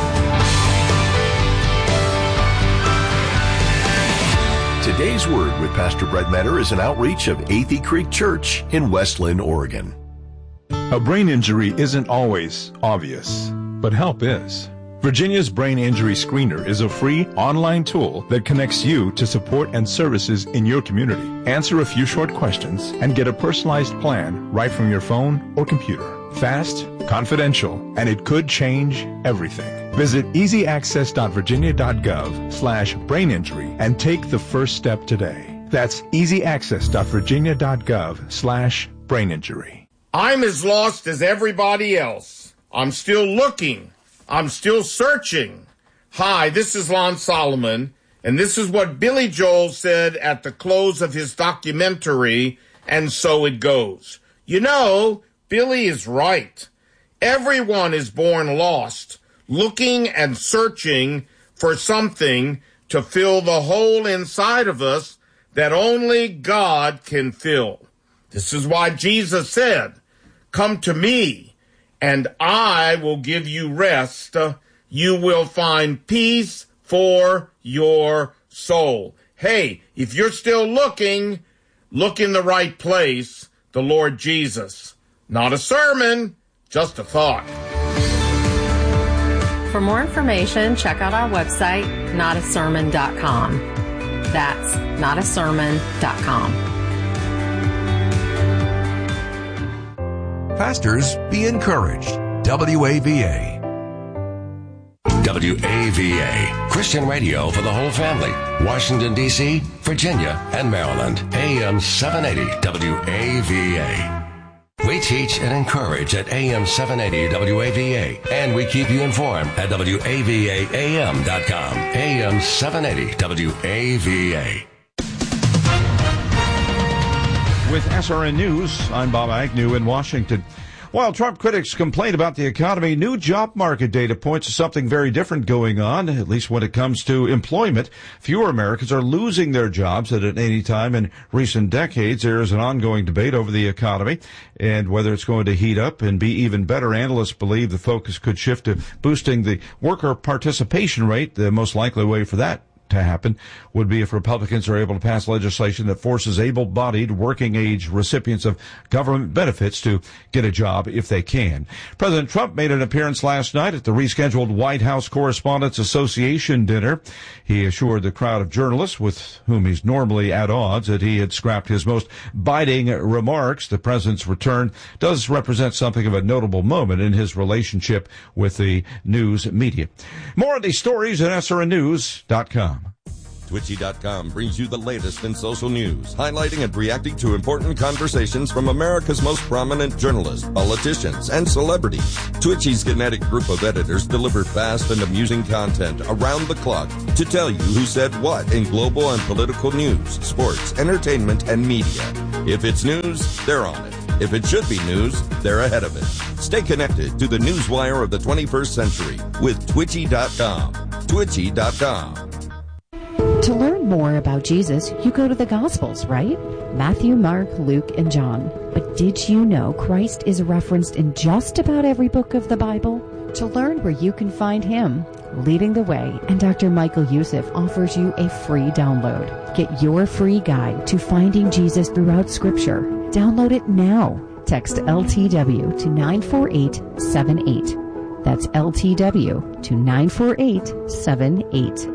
Today's Word with Pastor Brett Metter is an outreach of Athey Creek Church in Westland, Oregon. A brain injury isn't always obvious, but help is. Virginia's Brain Injury Screener is a free online tool that connects you to support and services in your community. Answer a few short questions and get a personalized plan right from your phone or computer. Fast, confidential, and it could change everything. Visit easy access dot virginia dot gov slash brain injury and take the first step today. That's easy access dot virginia dot gov slash brain injury. I'm as lost as everybody else. I'm still looking. I'm still searching. Hi, this is Lon Solomon, and this is what Billy Joel said at the close of his documentary, And So It Goes. You know, Billy is right. Everyone is born lost, looking and searching for something to fill the hole inside of us that only God can fill. This is why Jesus said, Come to me, and I will give you rest. You will find peace for your soul. Hey, if you're still looking, look in the right place, the Lord Jesus. Not a sermon, just a thought. For more information, check out our website, not a sermon dot com. That's not a sermon dot com. Pastors, be encouraged. W A V A. W A V A, Christian radio for the whole family. Washington, D C, Virginia, and Maryland. A M seven eighty W A V A. We teach and encourage at A M seven eighty W A V A, and we keep you informed at W A V A A M dot com. A M seven eighty W A V A. With S R N News, I'm Bob Agnew in Washington. While Trump critics complain about the economy, new job market data points to something very different going on, at least when it comes to employment. Fewer Americans are losing their jobs than at any time in recent decades. There is an ongoing debate over the economy and whether it's going to heat up and be even better. Analysts believe the focus could shift to boosting the worker participation rate, the most likely way for that to happen would be if Republicans are able to pass legislation that forces able-bodied working-age recipients of government benefits to get a job if they can. President Trump made an appearance last night at the rescheduled White House Correspondents Association dinner. He assured the crowd of journalists with whom he's normally at odds that he had scrapped his most biting remarks. The president's return does represent something of a notable moment in his relationship with the news media. More of these stories at S R N news dot com. Twitchy dot com brings you the latest in social news, highlighting and reacting to important conversations from America's most prominent journalists, politicians, and celebrities. Twitchy's kinetic group of editors deliver fast and amusing content around the clock to tell you who said what in global and political news, sports, entertainment, and media. If it's news, they're on it. If it should be news, they're ahead of it. Stay connected to the newswire of the twenty-first century with Twitchy dot com. Twitchy dot com. To learn more about Jesus, you go to the Gospels, right? Matthew, Mark, Luke, and John. But did you know Christ is referenced in just about every book of the Bible? To learn where you can find him, Leading the Way and Doctor Michael Youssef offers you a free download. Get your free guide to finding Jesus throughout Scripture. Download it now. Text L T W to nine four eight seven eight. That's L T W to nine four eight seven eight.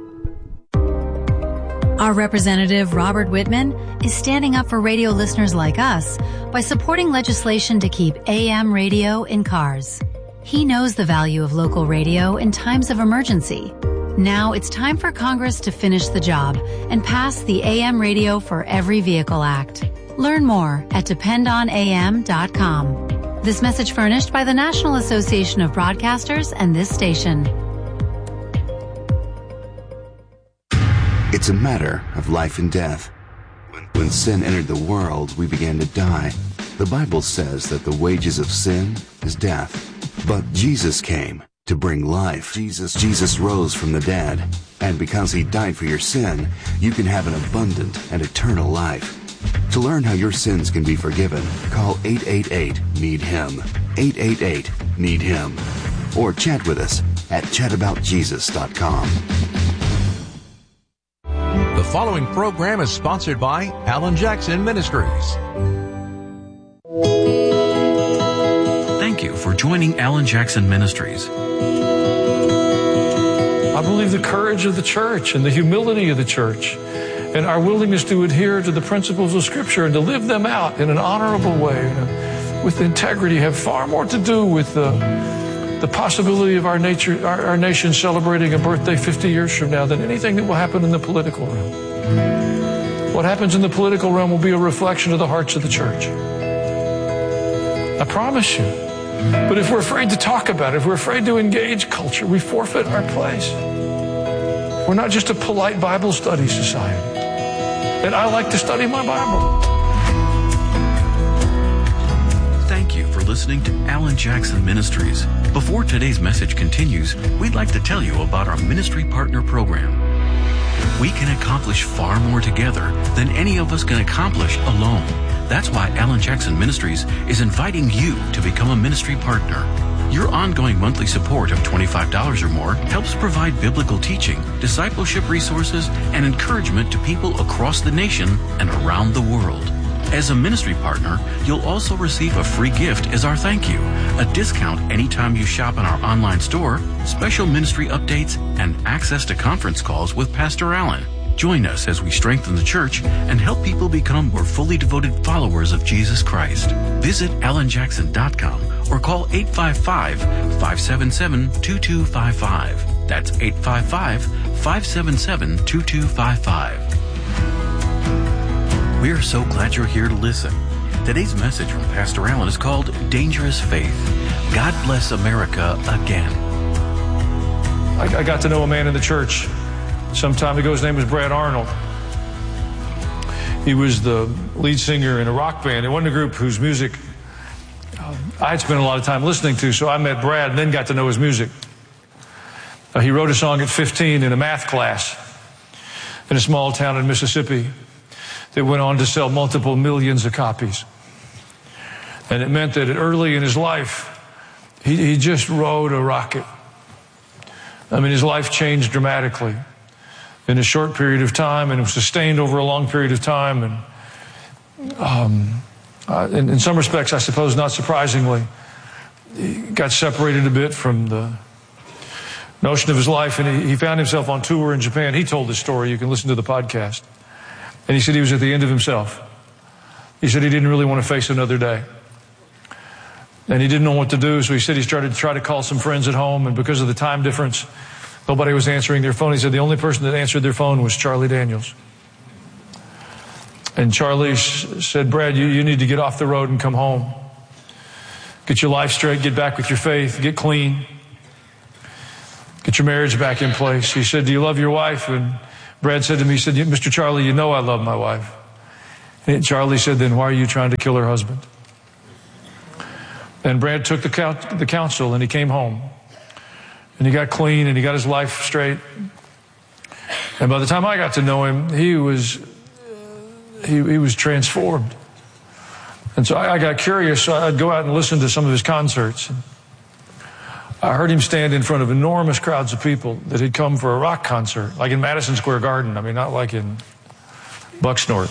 Our representative, Robert Whitman, is standing up for radio listeners like us by supporting legislation to keep A M radio in cars. He knows the value of local radio in times of emergency. Now it's time for Congress to finish the job and pass the A M Radio for Every Vehicle Act. Learn more at depend on A M dot com. This message furnished by the National Association of Broadcasters and this station. It's a matter of life and death. When sin entered the world, we began to die. The Bible says that the wages of sin is death. But Jesus came to bring life. Jesus, Jesus rose from the dead. And because he died for your sin, you can have an abundant and eternal life. To learn how your sins can be forgiven, call eight eight eight, need him. eight eight eight, need him. Or chat with us at chat about jesus dot com. The following program is sponsored by Alan Jackson Ministries. Thank you for joining Alan Jackson Ministries. I believe the courage of the church and the humility of the church and our willingness to adhere to the principles of Scripture and to live them out in an honorable way and with integrity have far more to do with the, the possibility of our, nature, our, our nation celebrating a birthday fifty years from now than anything that will happen in the political realm. What happens in the political realm will be a reflection of the hearts of the church. I promise you. But if we're afraid to talk about it, if we're afraid to engage culture, we forfeit our place. We're not just a polite Bible study society. And I like to study my Bible. Thank you for listening to Alan Jackson Ministries. Before today's message continues, we'd like to tell you about our Ministry Partner Program. We can accomplish far more together than any of us can accomplish alone. That's why Alan Jackson Ministries is inviting you to become a ministry partner. Your ongoing monthly support of twenty-five dollars or more helps provide biblical teaching, discipleship resources, and encouragement to people across the nation and around the world. As a ministry partner, you'll also receive a free gift as our thank you, a discount anytime you shop in our online store, special ministry updates, and access to conference calls with Pastor Allen. Join us as we strengthen the church and help people become more fully devoted followers of Jesus Christ. Visit alan jackson dot com or call eight five five, five seven seven, two two five five. That's eight five five, five seven seven, two two five five. We're so glad you're here to listen. Today's message from Pastor Allen is called Dangerous Faith. God bless America again. I, I got to know a man in the church some time ago. His name was Brad Arnold. He was the lead singer in a rock band. It wasn't a group whose music uh, I had spent a lot of time listening to, so I met Brad and then got to know his music. Uh, he wrote a song at fifteen in a math class in a small town in Mississippi that went on to sell multiple millions of copies. And it meant that early in his life, he, he just rode a rocket. I mean, his life changed dramatically. in a short period of time, and it was sustained over a long period of time. And um, uh, in, in some respects, I suppose not surprisingly, he got separated a bit from the notion of his life, and he, he found himself on tour in Japan. He told this story. You can listen to the podcast. And he said he was at the end of himself. He said he didn't really want to face another day. And he didn't know what to do, so he said he started to try to call some friends at home, and because of the time difference, nobody was answering their phone. He said the only person that answered their phone was Charlie Daniels. And Charlie said, Brad, you, you need to get off the road and come home. Get your life straight, get back with your faith, get clean. Get your marriage back in place. He said, do you love your wife? And Brad said to me, he said, Mister Charlie, you know I love my wife. And Charlie said, then why are you trying to kill her husband? And Brad took the, count, the counsel, and he came home. And he got clean, and he got his life straight. And by the time I got to know him, he was he, he was transformed. And so I, I got curious, so I'd go out and listen to some of his concerts. I heard him stand in front of enormous crowds of people that had come for a rock concert, like in Madison Square Garden. I mean, not like in Bucksnort.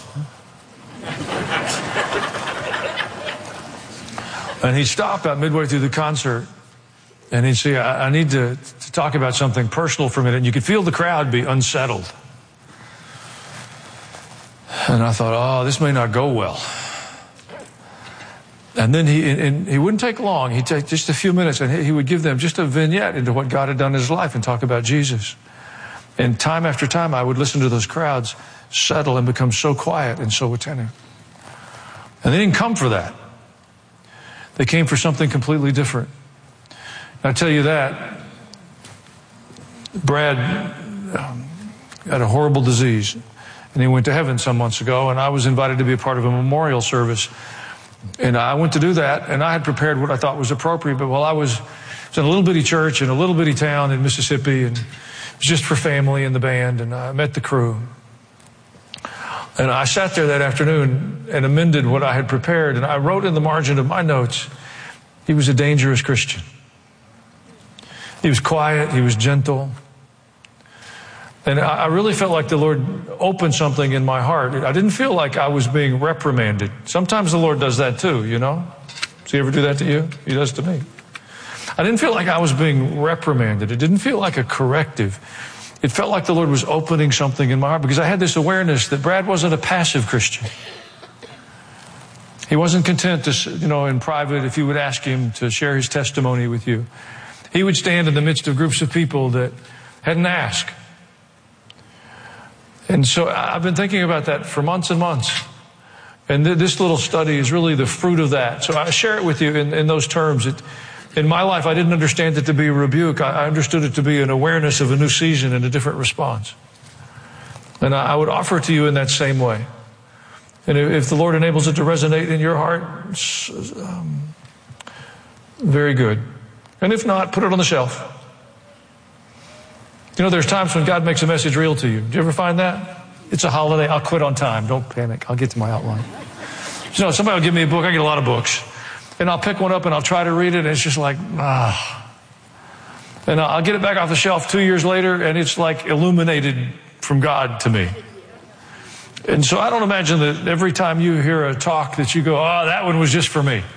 And he'd stop about midway through the concert, and he'd say, I, I need to, to talk about something personal for a minute. And you could feel the crowd be unsettled. And I thought, oh, this may not go well. And then he and he wouldn't take long. He'd take just a few minutes, and he would give them just a vignette into what God had done in his life and talk about Jesus. And time after time, I would listen to those crowds settle and become so quiet and so attentive. And they didn't come for that. They came for something completely different. And I tell you that, Brad um, had a horrible disease, and he went to heaven some months ago, and I was invited to be a part of a memorial service. And I went to do that, and I had prepared what I thought was appropriate, but while I was, was in a little bitty church in a little bitty town in Mississippi, and it was just for family and the band, and I met the crew. And I sat there that afternoon and amended what I had prepared, and I wrote in the margin of my notes, he was a dangerous Christian. He was quiet, he was gentle. And I really felt like the Lord opened something in my heart. I didn't feel like I was being reprimanded. Sometimes the Lord does that too, you know? Does he ever do that to you? He does to me. I didn't feel like I was being reprimanded. It didn't feel like a corrective. It felt like the Lord was opening something in my heart, because I had this awareness that Brad wasn't a passive Christian. He wasn't content to, you know, in private, if you would ask him to share his testimony with you. He would stand in the midst of groups of people that hadn't asked. And so I've been thinking about that for months and months. And th- this little study is really the fruit of that. So I share it with you in, in those terms. It, in my life, I didn't understand it to be a rebuke. I, I understood it to be an awareness of a new season and a different response. And I, I would offer it to you in that same way. And if, if the Lord enables it to resonate in your heart, um, very good. And if not, put it on the shelf. You know, there's times when God makes a message real to you. Do you ever find that? It's a holiday. I'll quit on time. Don't panic. I'll get to my outline. You know, somebody will give me a book. I get a lot of books. And I'll pick one up and I'll try to read it. And it's just like, ah. And I'll get it back off the shelf two years later, and it's like illuminated from God to me. And so I don't imagine that every time you hear a talk that you go, oh, that one was just for me.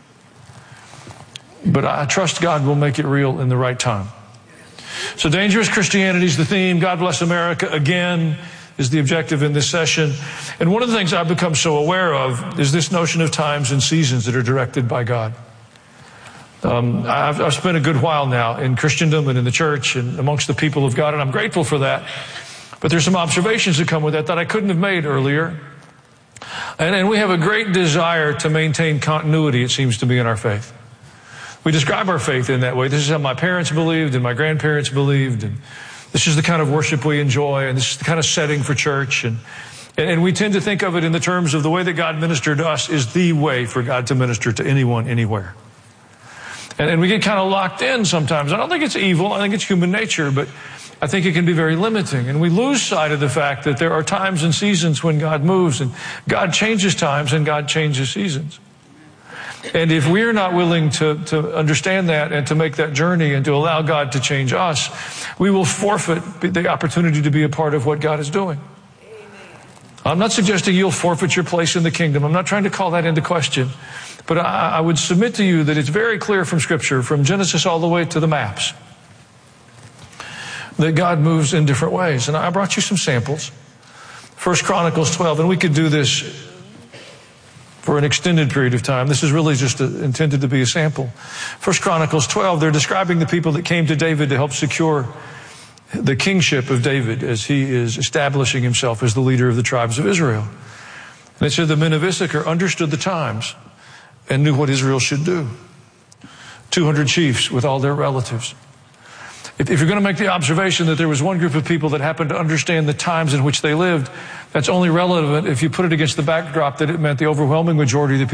But I trust God will make it real in the right time. So dangerous Christianity is the theme. God bless America again is the objective in this session. And one of the things I've become so aware of is this notion of times and seasons that are directed by God. Um, I've, I've spent a good while now in Christendom and in the church and amongst the people of God, and I'm grateful for that. But there's some observations that come with that that I couldn't have made earlier. And, and we have a great desire to maintain continuity, it seems to me, in our faith. We describe our faith in that way. This is how my parents believed and my grandparents believed. And this is the kind of worship we enjoy. And this is the kind of setting for church. And, and we tend to think of it in the terms of the way that God ministered to us is the way for God to minister to anyone, anywhere. And, and we get kind of locked in sometimes. I don't think it's evil. I think it's human nature. But I think it can be very limiting. And we lose sight of the fact that there are times and seasons when God moves. And God changes times and God changes seasons. And if we're not willing to, to understand that and to make that journey and to allow God to change us, we will forfeit the opportunity to be a part of what God is doing. I'm not suggesting you'll forfeit your place in the kingdom. I'm not trying to call that into question. But I, I would submit to you that it's very clear from Scripture, from Genesis all the way to the maps, that God moves in different ways. And I brought you some samples. First Chronicles twelve, and we could do this for an extended period of time. This is really just a, intended to be a sample. First Chronicles twelve, they're describing the people that came to David to help secure the kingship of David as he is establishing himself as the leader of the tribes of Israel. And it said the men of Issachar understood the times and knew what Israel should do. two hundred chiefs with all their relatives. If, if you're going to make the observation that there was one group of people that happened to understand the times in which they lived, that's only relevant if you put it against the backdrop that it meant the overwhelming majority of the people